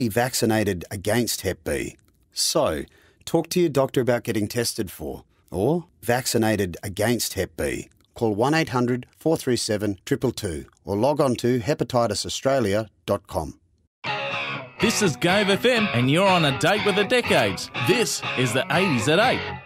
vaccinated against Hep B. So, talk to your doctor about getting tested for or vaccinated against Hep B. Call 1-800-437-222 or log on to hepatitisaustralia.com. This is Gave FM and you're on a date with the decades. This is the 80s at 8.